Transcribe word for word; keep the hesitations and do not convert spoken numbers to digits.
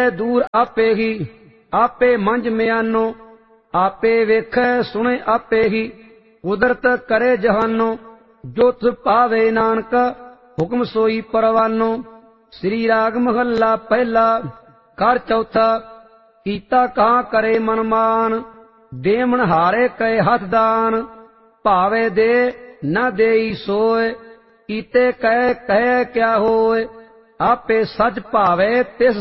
दूर आपे ही, आपे मंझ म्यानो, आपे वेखै सुने आपे ही, कुदरत करे जहानो, जो तुझ पावे नानक, हुक्म सोई परवानो। श्री राग महला पहला, कर चौथा। कीता कहाँ करे मनमान, देमन हारे कहे हथ दान, भावे दे न देई सोय, कीते कह कह क्या होय, आपे सच भावे तिस